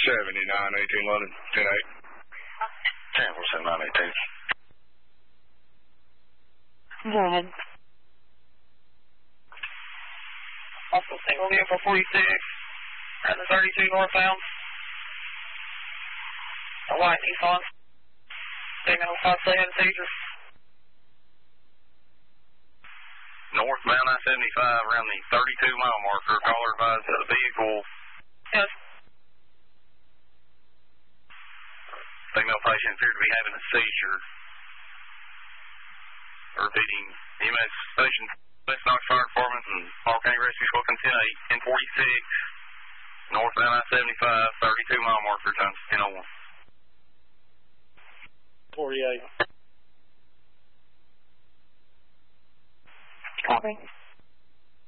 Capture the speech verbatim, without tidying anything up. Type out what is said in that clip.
seventy-nine, eighteen London, ten eight. ten four seven nine eighteen. Morning. Also single vehicle forty-six, at the thirty-two northbound. A white Nissan. Statement oh five seven seizure. Northbound I seventy-five around the thirty-two mile marker. Caller advised that the vehicle. Yes. Female patient appeared to be having a seizure. Repeating, E M S station, West Knox Fire Department and Hall County Rescue Squad ten eight, ten forty-six, northbound I seventy-five, thirty-two mile marker, times ten oh one. forty-eight. Copy.